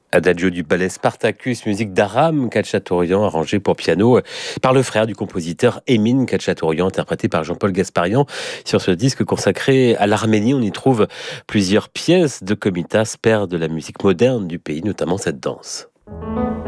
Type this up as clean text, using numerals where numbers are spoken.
Adagio du ballet Spartacus, musique d'Aram Khachaturian, arrangé pour piano par le frère du compositeur Emin Khachaturian, interprété par Jean-Paul Gasparian. Sur ce disque consacré à l'Arménie, on y trouve plusieurs pièces de Komitas, père de la musique moderne du pays, notamment cette danse.